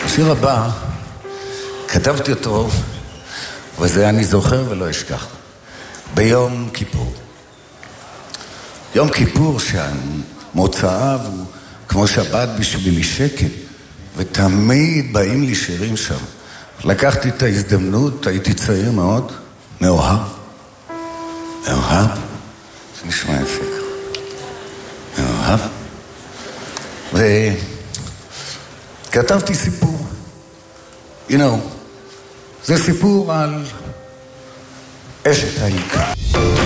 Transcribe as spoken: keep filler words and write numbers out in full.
השיר הבא, כתבתי אותו, וזה אני זוכר ולא אשכח. ביום כיפור. יום כיפור שהמוצאיו הוא כמו שבת בשבילי שקט, ותמיד באים לי שירים שם. לקחתי את ההזדמנות, הייתי צעיר מאוד, מאוהב. מאוהב? זה נשמע יפה. מאוהב. וכתבתי סיפור. You know, זה סיפור על אשת העיקר.